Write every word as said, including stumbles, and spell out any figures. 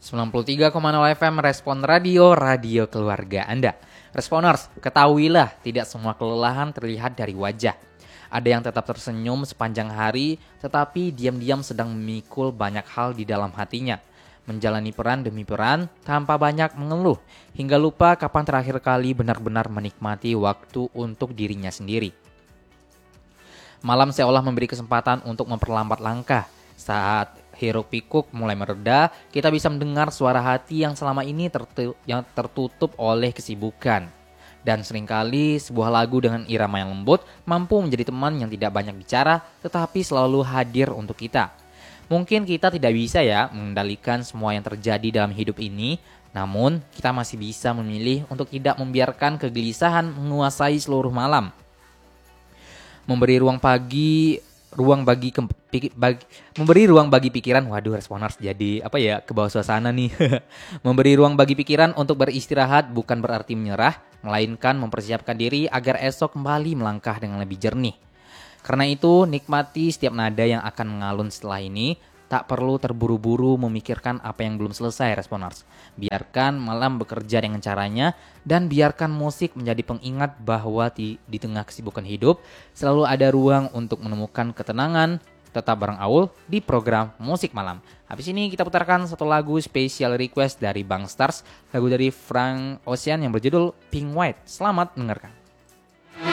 sembilan puluh tiga koma nol F M Respon Radio, radio keluarga Anda. Responers, ketahuilah tidak semua kelelahan terlihat dari wajah. Ada yang tetap tersenyum sepanjang hari, tetapi diam-diam sedang memikul banyak hal di dalam hatinya. Menjalani peran demi peran tanpa banyak mengeluh, hingga lupa kapan terakhir kali benar-benar menikmati waktu untuk dirinya sendiri. Malam seolah memberi kesempatan untuk memperlambat langkah. Saat hiruk pikuk mulai mereda, kita bisa mendengar suara hati yang selama ini tertu- yang tertutup oleh kesibukan. Dan seringkali sebuah lagu dengan irama yang lembut mampu menjadi teman yang tidak banyak bicara, tetapi selalu hadir untuk kita. Mungkin kita tidak bisa ya mengendalikan semua yang terjadi dalam hidup ini, namun kita masih bisa memilih untuk tidak membiarkan kegelisahan menguasai seluruh malam. Memberi ruang pagi ruang bagi, ke, piki, bagi memberi ruang bagi pikiran. Waduh, Responers jadi apa ya, ke bawah suasana nih. Memberi ruang bagi pikiran untuk beristirahat bukan berarti menyerah, melainkan mempersiapkan diri agar esok kembali melangkah dengan lebih jernih. Karena itu, nikmati setiap nada yang akan mengalun setelah ini. Tak perlu terburu-buru memikirkan apa yang belum selesai, Responers. Biarkan malam bekerja dengan caranya, dan biarkan musik menjadi pengingat bahwa di, di tengah kesibukan hidup selalu ada ruang untuk menemukan ketenangan. Tetap bareng Aul di program Musik Malam. Habis ini kita putarkan satu lagu special request dari Bang Stars, lagu dari Frank Ocean yang berjudul Pink White. Selamat mendengarkan.